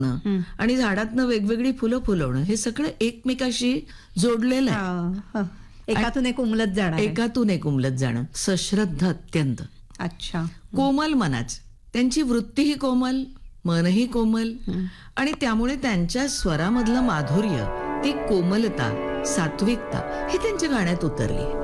आणि झाडातनं वेगवेगळी फुलं फुलवणं हे सगळं एकमेकाशी जोडलेलं आहे. एकातून एक उमलत जाणार. एकातून एक उमलत जाणं. सश्रद्ध अत्यंत. अच्छा. कोमल मनाच, त्यांची वृत्तीही कोमल, मनही कोमल, आणि त्यामुळे त्यांच्या स्वरामधलं माधुर्य, ती कोमलता, सात्विकता हे त्यांच्या गाण्यात उतरली.